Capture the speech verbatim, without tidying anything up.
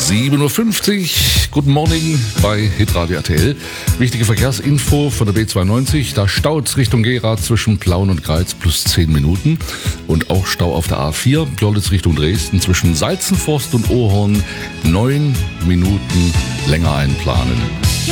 sieben Uhr fünfzig, Guten Morning bei Hitradio R T L. Wichtige Verkehrsinfo von der B zweiundneunzig. Da staut Richtung Gera zwischen Plauen und Greiz plus zehn Minuten. Und auch Stau auf der A vier, Görlitz Richtung Dresden zwischen Salzenforst und Ohorn neun Minuten länger einplanen.